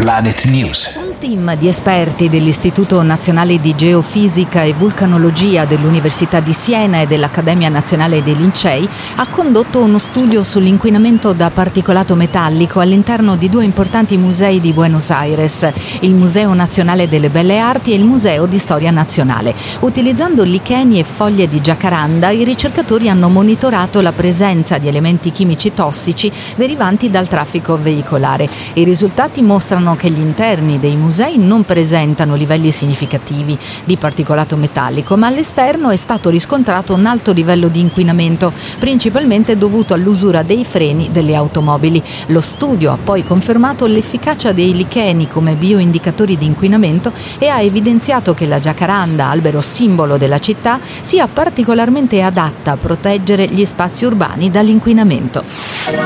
Planet News. Un team di esperti dell'Istituto Nazionale di Geofisica e Vulcanologia dell'Università di Siena e dell'Accademia Nazionale dei Lincei ha condotto uno studio sull'inquinamento da particolato metallico all'interno di due importanti musei di Buenos Aires, il Museo Nazionale delle Belle Arti e il Museo di Storia Nazionale. Utilizzando licheni e foglie di giacaranda, i ricercatori hanno monitorato la presenza di elementi chimici tossici derivanti dal traffico veicolare. I risultati mostrano che gli interni dei musei non presentano livelli significativi di particolato metallico, ma all'esterno è stato riscontrato un alto livello di inquinamento, principalmente dovuto all'usura dei freni delle automobili. Lo studio ha poi confermato l'efficacia dei licheni come bioindicatori di inquinamento e ha evidenziato che la giacaranda, albero simbolo della città, sia particolarmente adatta a proteggere gli spazi urbani dall'inquinamento.